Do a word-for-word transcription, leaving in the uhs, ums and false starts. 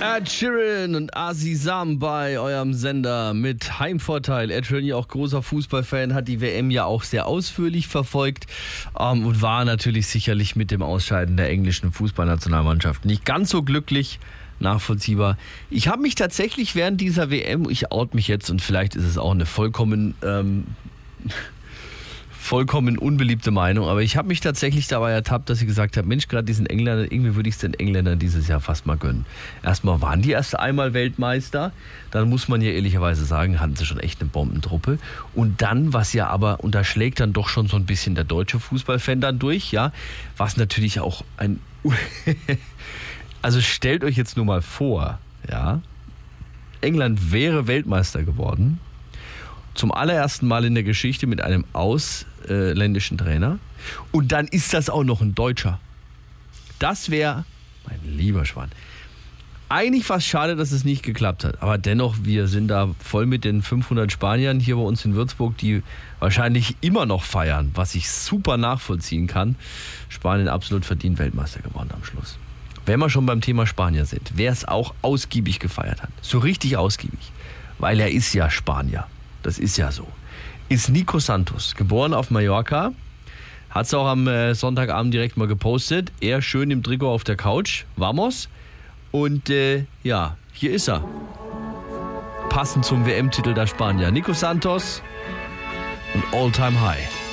Ed Sheeran und Azizam bei eurem Sender mit Heimvorteil. Ed Sheeran, ja auch großer Fußballfan, hat die W M ja auch sehr ausführlich verfolgt ähm, und war natürlich sicherlich mit dem Ausscheiden der englischen Fußballnationalmannschaft nicht ganz so glücklich. Nachvollziehbar. Ich habe mich tatsächlich während dieser W M, ich out mich jetzt und vielleicht ist es auch eine vollkommen ähm, vollkommen unbeliebte Meinung, aber ich habe mich tatsächlich dabei ertappt, dass ich gesagt habe, Mensch, gerade diesen Engländern, irgendwie würde ich es den Engländern dieses Jahr fast mal gönnen. Erstmal waren die erst einmal Weltmeister, dann muss man ja ehrlicherweise sagen, hatten sie schon echt eine Bombentruppe. Und dann, was ja aber, und da schlägt dann doch schon so ein bisschen der deutsche Fußballfan dann durch, ja, was natürlich auch ein... Also stellt euch jetzt nur mal vor, ja, England wäre Weltmeister geworden, zum allerersten Mal in der Geschichte mit einem ausländischen Trainer, und dann ist das auch noch ein Deutscher. Das wäre, mein lieber Schwan, eigentlich fast schade, dass es nicht geklappt hat, aber dennoch, wir sind da voll mit den fünfhundert Spaniern hier bei uns in Würzburg, die wahrscheinlich immer noch feiern, was ich super nachvollziehen kann. Spanien absolut verdient Weltmeister geworden am Schluss. Wenn wir schon beim Thema Spanier sind, wer es auch ausgiebig gefeiert hat, so richtig ausgiebig, weil er ist ja Spanier, das ist ja so, ist Nico Santos, geboren auf Mallorca, hat es auch am äh, Sonntagabend direkt mal gepostet, er schön im Trikot auf der Couch, vamos, und äh, ja, hier ist er, passend zum W M-Titel der Spanier, Nico Santos und All Time High.